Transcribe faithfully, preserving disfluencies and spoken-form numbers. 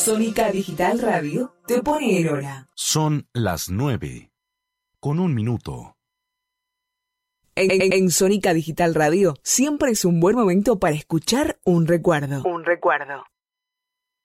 Sónica Digital Radio te pone en hora. Son las nueve, con un minuto. En, en, en Sónica Digital Radio siempre es un buen momento para escuchar un recuerdo. Un recuerdo.